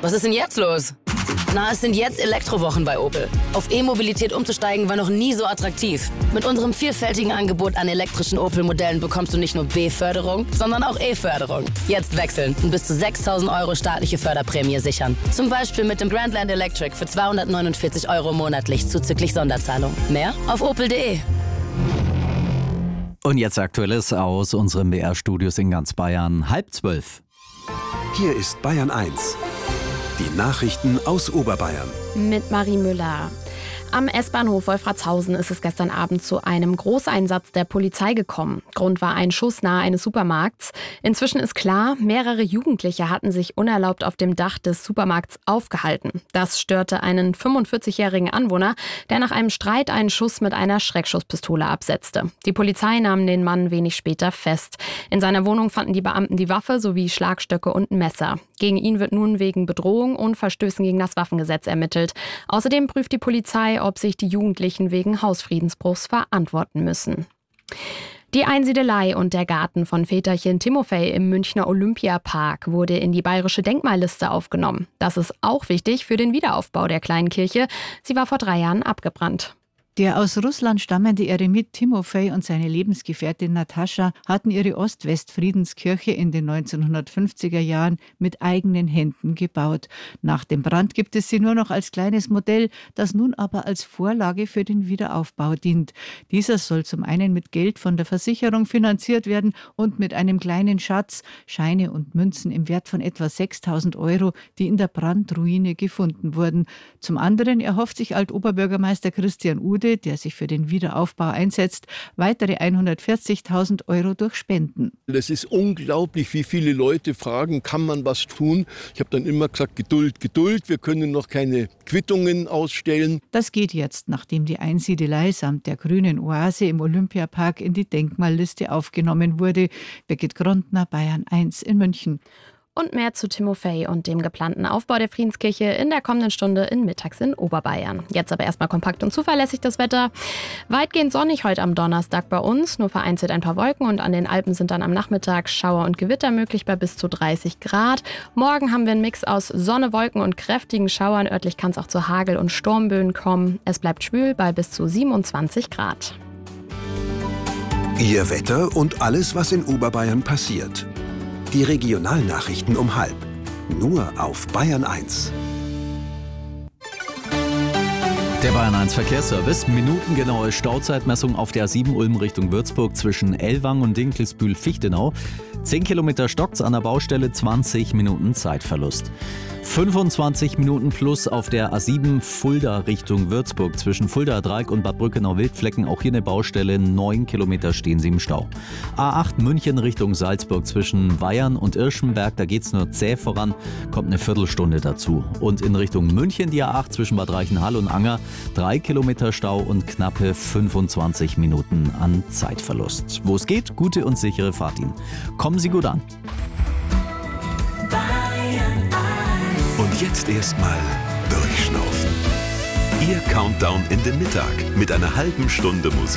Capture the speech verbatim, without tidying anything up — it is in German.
Was ist denn jetzt los? Na, es sind jetzt Elektrowochen bei Opel. Auf E-Mobilität umzusteigen war noch nie so attraktiv. Mit unserem vielfältigen Angebot an elektrischen Opel-Modellen bekommst du nicht nur B-Förderung, sondern auch E-Förderung. Jetzt wechseln und bis zu sechstausend Euro staatliche Förderprämie sichern. Zum Beispiel mit dem Grandland Electric für zweihundertneunundvierzig Euro monatlich zuzüglich Sonderzahlung. Mehr auf opel punkt de. Und jetzt Aktuelles aus unseren B R-Studios in ganz Bayern. Halb zwölf. Hier ist Bayern eins. Die Nachrichten aus Oberbayern. Mit Marie Müller. Am S-Bahnhof Wolfratshausen ist es gestern Abend zu einem Großeinsatz der Polizei gekommen. Grund war ein Schuss nahe eines Supermarkts. Inzwischen ist klar, mehrere Jugendliche hatten sich unerlaubt auf dem Dach des Supermarkts aufgehalten. Das störte einen fünfundvierzigjährigen Anwohner, der nach einem Streit einen Schuss mit einer Schreckschusspistole absetzte. Die Polizei nahm den Mann wenig später fest. In seiner Wohnung fanden die Beamten die Waffe sowie Schlagstöcke und ein Messer. Gegen ihn wird nun wegen Bedrohung und Verstößen gegen das Waffengesetz ermittelt. Außerdem prüft die Polizei, ob sich die Jugendlichen wegen Hausfriedensbruchs verantworten müssen. Die Einsiedelei und der Garten von Väterchen Timofej im Münchner Olympiapark wurde in die bayerische Denkmalliste aufgenommen. Das ist auch wichtig für den Wiederaufbau der kleinen Kirche. Sie war vor drei Jahren abgebrannt. Der aus Russland stammende Eremit Timofej und seine Lebensgefährtin Natascha hatten ihre Ost-West-Friedenskirche in den neunzehnhundertfünfziger Jahren mit eigenen Händen gebaut. Nach dem Brand gibt es sie nur noch als kleines Modell, das nun aber als Vorlage für den Wiederaufbau dient. Dieser soll zum einen mit Geld von der Versicherung finanziert werden und mit einem kleinen Schatz, Scheine und Münzen im Wert von etwa sechstausend Euro, die in der Brandruine gefunden wurden. Zum anderen erhofft sich Altoberbürgermeister Christian Ude, der sich für den Wiederaufbau einsetzt, weitere hundertvierzigtausend Euro durch Spenden. Es ist unglaublich, wie viele Leute fragen, kann man was tun? Ich habe dann immer gesagt, Geduld, Geduld, wir können noch keine Quittungen ausstellen. Das geht jetzt, nachdem die Einsiedelei samt der grünen Oase im Olympiapark in die Denkmalliste aufgenommen wurde. Birgit Grondner, Bayern eins in München. Und mehr zu Timofej und dem geplanten Aufbau der Friedenskirche in der kommenden Stunde in Mittags in Oberbayern. Jetzt aber erstmal kompakt und zuverlässig das Wetter. Weitgehend sonnig heute am Donnerstag bei uns, nur vereinzelt ein paar Wolken und an den Alpen sind dann am Nachmittag Schauer und Gewitter möglich bei bis zu dreißig Grad. Morgen haben wir einen Mix aus Sonne, Wolken und kräftigen Schauern. Örtlich kann es auch zu Hagel- und Sturmböen kommen. Es bleibt schwül bei bis zu siebenundzwanzig Grad. Ihr Wetter und alles, was in Oberbayern passiert. Die Regionalnachrichten um halb. Nur auf Bayern eins. Der Bayern eins Verkehrsservice. Minutengenaue Stauzeitmessung auf der A sieben Ulm Richtung Würzburg zwischen Ellwang und Dinkelsbühl-Fichtenau. zehn Kilometer stockt's an der Baustelle, zwanzig Minuten Zeitverlust. fünfundzwanzig Minuten plus auf der A sieben Fulda Richtung Würzburg zwischen Fuldaer Dreieck und Bad Brückenau-Wildflecken. Auch hier eine Baustelle, neun Kilometer stehen sie im Stau. A acht München Richtung Salzburg zwischen Weyern und Irschenberg, da geht's nur zäh voran, kommt eine Viertelstunde dazu. Und in Richtung München die A acht zwischen Bad Reichenhall und Anger, drei Kilometer Stau und knappe fünfundzwanzig Minuten an Zeitverlust. Wo es geht, gute und sichere Fahrt Ihnen. Kommen Sie gut an. Und jetzt erstmal durchschnaufen. Ihr Countdown in den Mittag mit einer halben Stunde Musik.